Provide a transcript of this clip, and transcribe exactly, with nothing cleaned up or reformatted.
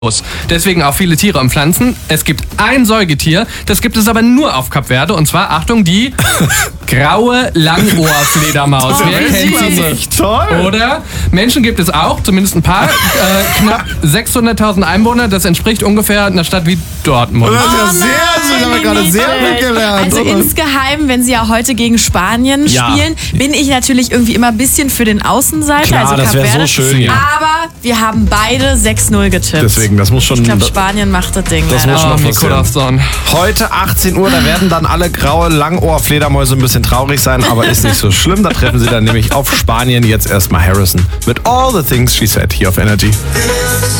Deswegen auch viele Tiere und Pflanzen. Es gibt ein Säugetier, das gibt es aber nur auf Kap Verde. Und zwar, Achtung, die graue Langohrfledermaus. Wer kennt sie nicht? Toll. Oder Menschen gibt es auch, zumindest ein paar. Äh, knapp sechshunderttausend Einwohner. Das entspricht ungefähr einer Stadt wie Dortmund. Das ist ja sehr, das haben wir gerade sehr mitgelernt. Also oder? insgeheim, wenn sie ja heute gegen Spanien Ja. spielen, bin ich natürlich irgendwie immer ein bisschen für den Außenseiter. Klar, also das Kap wäre so Verde. schön, ja. Aber wir haben beide sechs null getippt. Deswegen, das muss schon... Ich glaube, Spanien macht das Ding Das leider. muss schon Oh, noch mi passieren. corazón. Heute achtzehn Uhr, da werden dann alle graue Langohr-Fledermäuse ein bisschen traurig sein, aber ist nicht so schlimm. Da treffen sie dann nämlich auf Spanien. Jetzt erstmal Harrison mit All the Things She Said hier auf Energy.